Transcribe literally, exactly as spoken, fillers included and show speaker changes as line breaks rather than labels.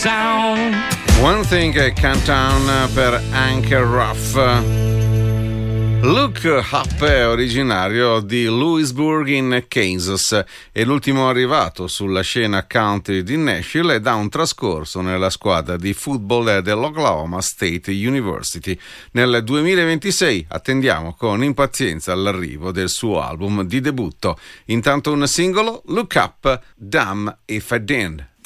sound.
One Thing Countdown per Anchor Ruff. Look Up è originario di Louisburg in Kansas, è l'ultimo arrivato sulla scena country di Nashville ed ha un trascorso nella squadra di football dell'Oklahoma State University. Nel duemilaventisei attendiamo con impazienza l'arrivo del suo album di debutto. Intanto un singolo, Look Up, Damn If I Didn't.